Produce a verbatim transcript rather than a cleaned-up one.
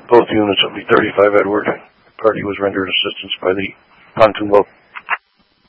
Both units of the thirty-five Edward Party was rendered assistance by the pontoon boat